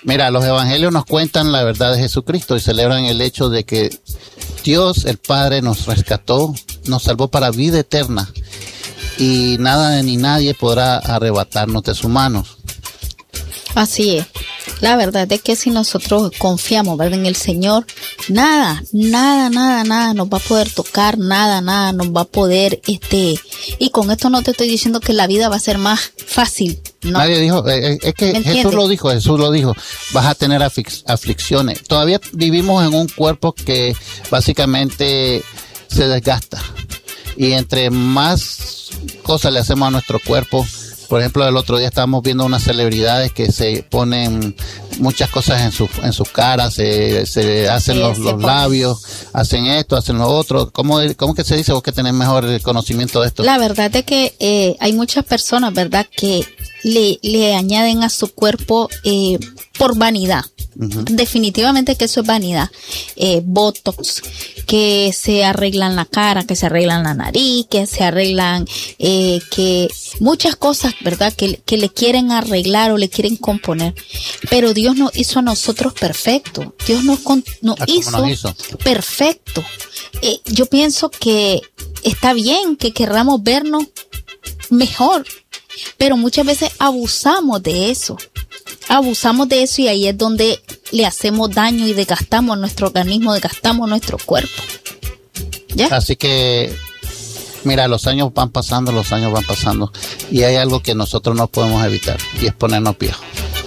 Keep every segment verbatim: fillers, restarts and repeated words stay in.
Mira, los evangelios nos cuentan la verdad de Jesucristo y celebran el hecho de que Dios, el Padre, nos rescató, nos salvó para vida eterna y nada ni nadie podrá arrebatarnos de sus manos. Así es. La verdad es que si nosotros confiamos, ¿verdad?, en el Señor, nada, nada, nada, nada nos va a poder tocar, nada, nada nos va a poder, este, y con esto no te estoy diciendo que la vida va a ser más fácil, no. Nadie dijo, eh, es que Jesús lo dijo, Jesús lo dijo, vas a tener aflic- aflicciones. Todavía vivimos en un cuerpo que básicamente se desgasta y entre más cosas le hacemos a nuestro cuerpo. Por ejemplo, el otro día estábamos viendo unas celebridades que se ponen muchas cosas en su en sus caras, se, se hacen sí, los, los labios, hacen esto, hacen lo otro. ¿Cómo, cómo que se dice vos que tenés mejor conocimiento de esto? La verdad es que eh, hay muchas personas, ¿verdad?, que le, le añaden a su cuerpo eh, por vanidad. Uh-huh. Definitivamente que eso es vanidad. Eh, botox, que se arreglan la cara, que se arreglan la nariz, que se arreglan, eh, que muchas cosas, ¿verdad?, que, que le quieren arreglar o le quieren componer. Pero Dios nos hizo a nosotros perfecto. Dios nos, con, nos, hizo, nos hizo perfecto. Eh, yo pienso que está bien que querramos vernos mejor, pero muchas veces abusamos de eso. Abusamos de eso y ahí es donde le hacemos daño y desgastamos nuestro organismo, desgastamos nuestro cuerpo. ¿Ya? Así que, mira, los años van pasando, los años van pasando y hay algo que nosotros no podemos evitar y es ponernos viejos.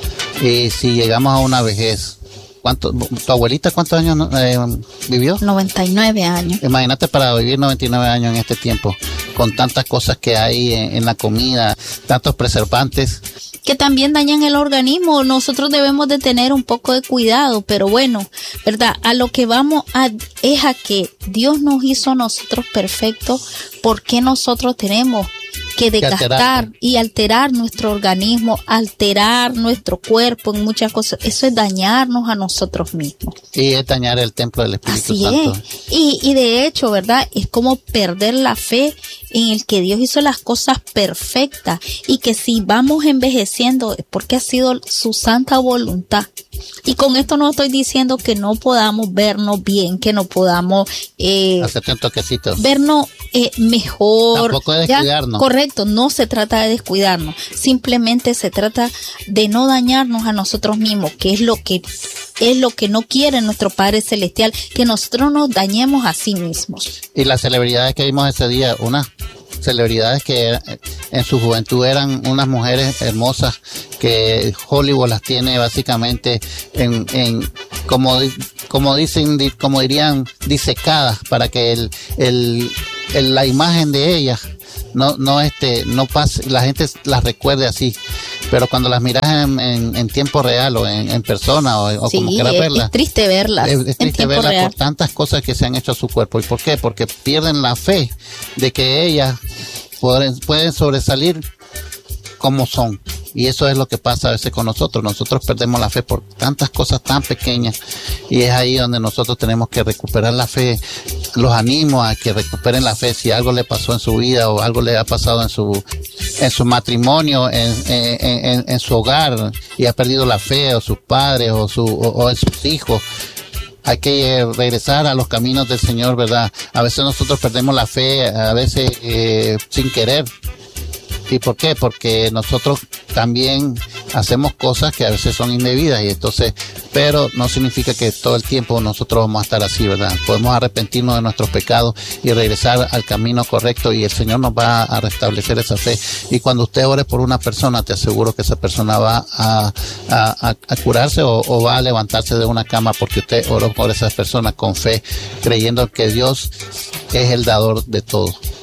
Y si llegamos a una vejez, ¿cuánto, tu abuelita cuántos años eh, vivió? noventa y nueve años. Imagínate para vivir noventa y nueve años en este tiempo, con tantas cosas que hay en, en la comida, tantos preservantes. Que también dañan el organismo. Nosotros debemos de tener un poco de cuidado, pero bueno, ¿verdad? A lo que vamos a, es a que Dios nos hizo a nosotros perfectos, porque nosotros tenemos que desgastar y alterar nuestro organismo, alterar nuestro cuerpo en muchas cosas. Eso es dañarnos a nosotros mismos. Y es dañar el templo del Espíritu Así Santo. Es. Y, y de hecho, ¿verdad?, es como perder la fe en el que Dios hizo las cosas perfectas y que si vamos envejeciendo es porque ha sido su santa voluntad. Y con esto no estoy diciendo que no podamos vernos bien, que no podamos eh, hacerte un toquecito, vernos eh, mejor. Tampoco de descuidarnos. ¿Ya? Correcto, no se trata de descuidarnos, simplemente se trata de no dañarnos a nosotros mismos, que es lo que es lo que no quiere nuestro Padre Celestial, que nosotros nos dañemos a sí mismos. Y las celebridades que vimos ese día, unas celebridades que en su juventud eran unas mujeres hermosas, que Hollywood las tiene básicamente en, en como, como dicen, como dirían, disecadas para que el, el, el la imagen de ellas no, no este, no pase, la gente las recuerde así. Pero cuando las miras en, en, en tiempo real o en, en persona o, o sí, como quieras verlas, es triste verlas. Es, es triste verlas real. por tantas cosas que se han hecho a su cuerpo. ¿Y por qué? Porque pierden la fe de que ellas pueden, pueden sobresalir como son. Y eso es lo que pasa a veces con nosotros. Nosotros perdemos la fe por tantas cosas tan pequeñas y es ahí donde nosotros tenemos que recuperar la fe. Los animo a que recuperen la fe si algo le pasó en su vida o algo le ha pasado en su en su matrimonio, en, en, en, en su hogar y ha perdido la fe, o sus padres o, su, o, o en sus hijos. Hay que regresar a los caminos del Señor, ¿verdad? A veces nosotros perdemos la fe, a veces eh, sin querer. ¿Y por qué? Porque nosotros también hacemos cosas que a veces son indebidas y entonces, pero no significa que todo el tiempo nosotros vamos a estar así, ¿verdad? Podemos arrepentirnos de nuestros pecados y regresar al camino correcto y el Señor nos va a restablecer esa fe. Y cuando usted ore por una persona, te aseguro que esa persona va a, a, a, a curarse o, o va a levantarse de una cama porque usted oró por esa persona con fe, creyendo que Dios es el dador de todo.